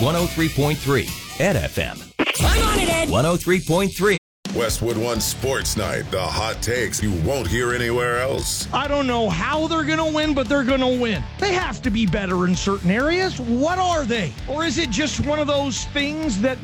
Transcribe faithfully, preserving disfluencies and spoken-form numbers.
one oh three point three Ed F M. I'm on it, Ed. one oh three point three. Westwood One Sports Night. The hot takes you won't hear anywhere else. I don't know how they're going to win, but they're going to win. They have to be better in certain areas. What are they? Or is it just one of those things that